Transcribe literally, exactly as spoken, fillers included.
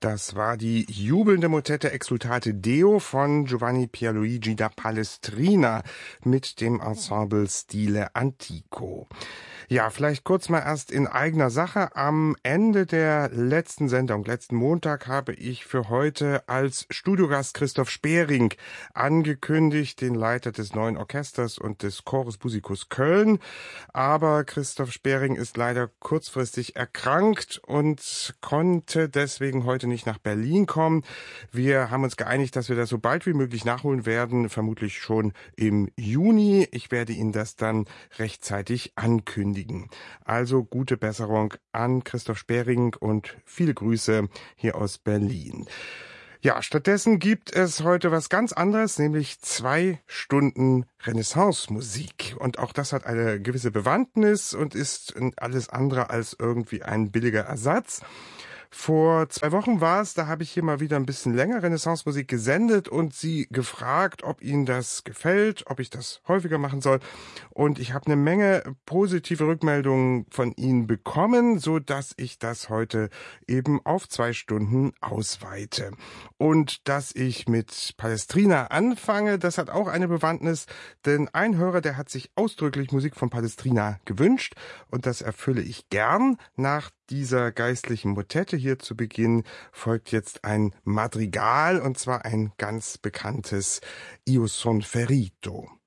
Das war die jubelnde Motette Exultate Deo von Giovanni Pierluigi da Palestrina mit dem Ensemble Stile Antico. Ja, vielleicht kurz mal erst in eigener Sache. Am Ende der letzten Sendung, letzten Montag, habe ich für heute als Studiogast Christoph Spering angekündigt, den Leiter des Neuen Orchesters und des Chorus Musicus Köln. Aber Christoph Spering ist leider kurzfristig erkrankt und konnte deswegen heute nicht nach Berlin kommen. Wir haben uns geeinigt, dass wir das so bald wie möglich nachholen werden, vermutlich schon im Juni. Ich werde Ihnen das dann rechtzeitig ankündigen. Also gute Besserung an Christoph Spering und viele Grüße hier aus Berlin. Ja, stattdessen gibt es heute was ganz anderes, nämlich zwei Stunden Renaissance-Musik. Und auch das hat eine gewisse Bewandtnis und ist alles andere als irgendwie ein billiger Ersatz. Vor zwei Wochen war es, da habe ich hier mal wieder ein bisschen länger Renaissance-Musik gesendet und Sie gefragt, ob Ihnen das gefällt, ob ich das häufiger machen soll. Und ich habe eine Menge positive Rückmeldungen von Ihnen bekommen, so dass ich das heute eben auf zwei Stunden ausweite. Und dass ich mit Palestrina anfange, das hat auch eine Bewandtnis, denn ein Hörer, der hat sich ausdrücklich Musik von Palestrina gewünscht und das erfülle ich gern. Nach dieser geistlichen Motette hier zu Beginn folgt jetzt ein Madrigal, und zwar ein ganz bekanntes Io son ferito.